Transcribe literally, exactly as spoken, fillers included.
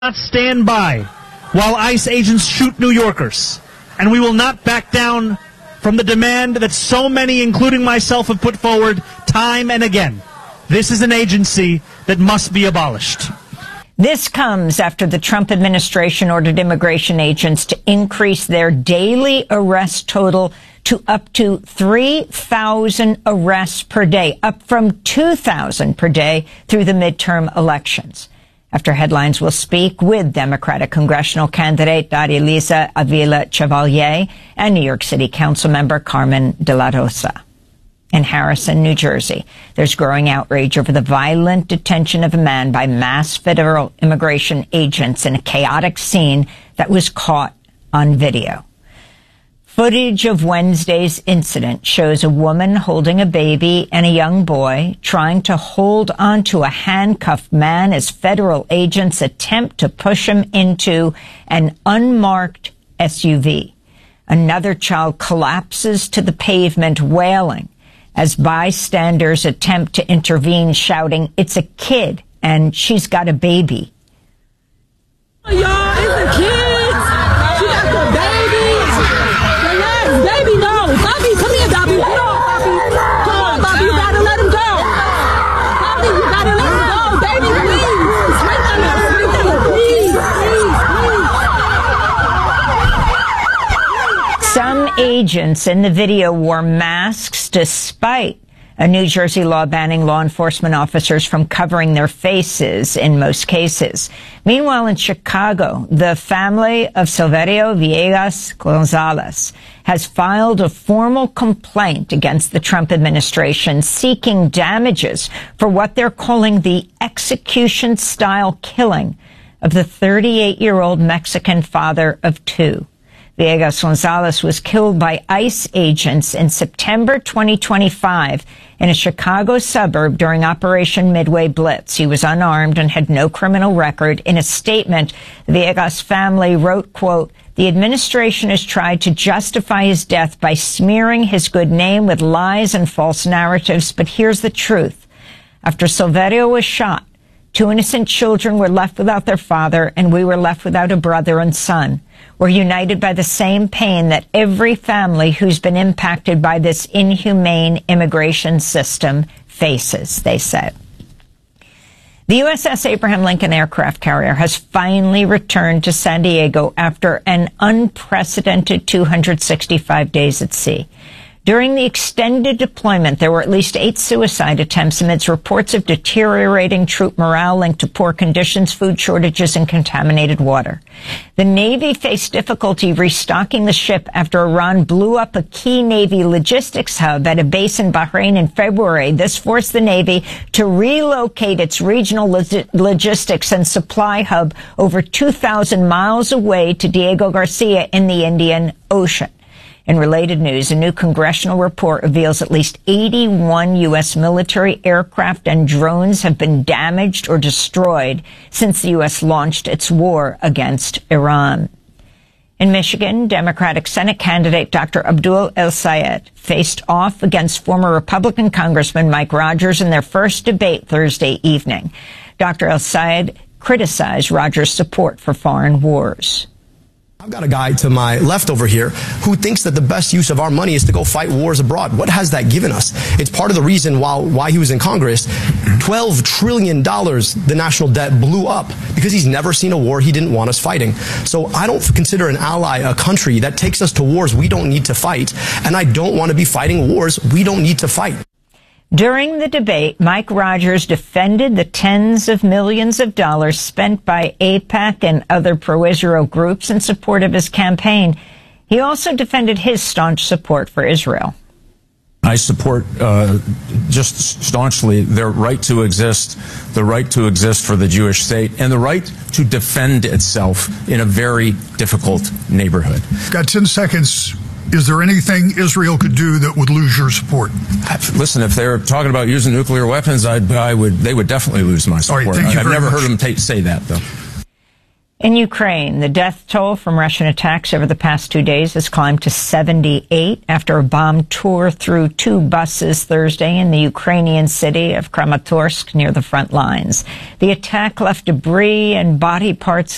Not stand by while ICE agents shoot New Yorkers, and we will not back down from the demand that so many, including myself, have put forward time and again. This is an agency that must be abolished. This comes after the Trump administration ordered immigration agents to increase their daily arrest total to up to three thousand arrests per day, up from two thousand per day through the midterm elections. After headlines, we'll speak with Democratic congressional candidate Daria-Liza Avila Chevalier and New York City Council member Carmen De La Rosa. In Harrison, New Jersey, there's growing outrage over the violent detention of a man by mass federal immigration agents in a chaotic scene that was caught on video. Footage of Wednesday's incident shows a woman holding a baby and a young boy trying to hold onto a handcuffed man as federal agents attempt to push him into an unmarked S U V. Another child collapses to the pavement wailing as bystanders attempt to intervene, shouting, "It's a kid and she's got a baby." Y'all, it's a kid. She got the baby. Relax, baby, no. Bobby, come here, Bobby. Come on, Bobby. Come on, Bobby. You gotta let him go. Bobby, you gotta let him go. Baby, please. Wait a minute. Wait a minute. Please, please, please. Some agents in the video wore masks despite a New Jersey law banning law enforcement officers from covering their faces in most cases. Meanwhile, in Chicago, the family of Silverio Villegas Gonzalez has filed a formal complaint against the Trump administration seeking damages for what they're calling the execution-style killing of the thirty-eight-year-old Mexican father of two. Villegas Gonzalez was killed by ICE agents in September twenty twenty-five in a Chicago suburb during Operation Midway Blitz. He was unarmed and had no criminal record. In a statement, the Villegas family wrote, quote, "The administration has tried to justify his death by smearing his good name with lies and false narratives, but here's the truth. After Silverio was shot, two innocent children were left without their father, and we were left without a brother and son. We're united by the same pain that every family who's been impacted by this inhumane immigration system faces," they said. The U S S Abraham Lincoln aircraft carrier has finally returned to San Diego after an unprecedented two hundred sixty-five days at sea. During the extended deployment, there were at least eight suicide attempts amidst reports of deteriorating troop morale linked to poor conditions, food shortages, and contaminated water. The Navy faced difficulty restocking the ship after Iran blew up a key Navy logistics hub at a base in Bahrain in February. This forced the Navy to relocate its regional log- logistics and supply hub over two thousand miles away to Diego Garcia in the Indian Ocean. In related news, a new congressional report reveals at least eighty-one U S military aircraft and drones have been damaged or destroyed since the U S launched its war against Iran. In Michigan, Democratic Senate candidate Doctor Abdul El-Sayed faced off against former Republican Congressman Mike Rogers in their first debate Thursday evening. Doctor El-Sayed criticized Rogers' support for foreign wars. I've got a guy to my left over here who thinks that the best use of our money is to go fight wars abroad. What has that given us? It's part of the reason why, why he was in Congress. twelve trillion dollars the national debt blew up because he's never seen a war he didn't want us fighting. So I don't consider an ally a country that takes us to wars we don't need to fight. And I don't want to be fighting wars we don't need to fight. During the debate, Mike Rogers defended the tens of millions of dollars spent by AIPAC and other pro-Israel groups in support of his campaign. He also defended his staunch support for Israel. I support uh, just staunchly their right to exist, the right to exist for the Jewish state, and the right to defend itself in a very difficult neighborhood. Got ten seconds. Is there anything Israel could do that would lose your support? Listen, if they're talking about using nuclear weapons, I, I would. They would definitely lose my support. All right, thank you I've very never much. heard them ta- say that, though. In Ukraine, the death toll from Russian attacks over the past two days has climbed to seventy-eight after a bomb tore through two buses Thursday in the Ukrainian city of Kramatorsk near the front lines. The attack left debris and body parts